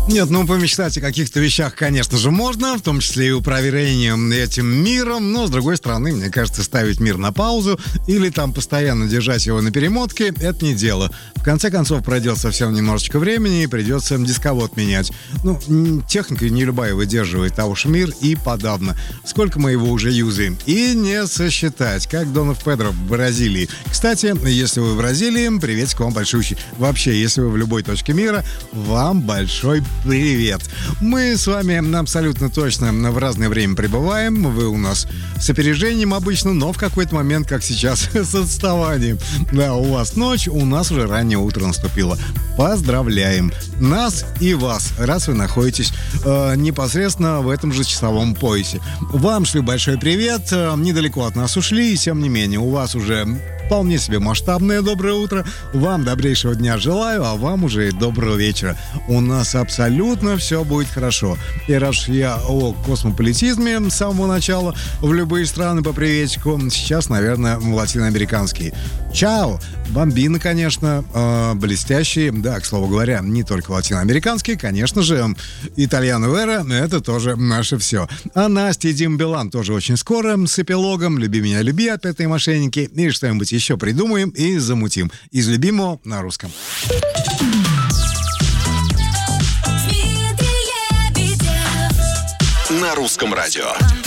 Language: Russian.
Нет, ну помечтать о каких-то вещах, конечно же, можно, в том числе и управлением этим миром, но, с другой стороны, мне кажется, ставить мир на паузу или там постоянно держать его на перемотке — это не дело. В конце концов, пройдет совсем немножечко времени и придется дисковод менять. Ну, техника не любая выдерживает, а уж мир и подавно. Сколько мы его уже юзаем? И не сосчитать, как Донов Педро в Бразилии. Кстати, если вы в Бразилии, приветик вам большущий. Вообще, если вы в любой точке мира, вам большой привет. Мы с вами абсолютно точно в разное время пребываем. Вы у нас с опережением обычно, но в какой-то момент, как сейчас, с отставанием. Да, у вас ночь, у нас уже раннее утро наступило. Поздравляем нас и вас, раз вы находитесь непосредственно в этом же часовом поясе. Вам шлю большой привет. Недалеко от нас ушли, и тем не менее, у вас уже вполне себе масштабное доброе утро. Вам добрейшего дня желаю, а вам уже и доброго вечера. У нас абсолютно все будет хорошо. И раз я о космополитизме с самого начала в любые страны по приветику, сейчас, наверное, латиноамериканские. Чао! Бомбины, конечно, блестящие. Да, к слову говоря, не только латиноамериканские, конечно же, Итальяно Вера — это тоже наше все. А Настя и Дим Билан тоже очень скоро с эпилогом «Люби меня, люби» от этой мошенники. И что-нибудь еще придумаем и замутим. Из любимого на русском. На русском радио.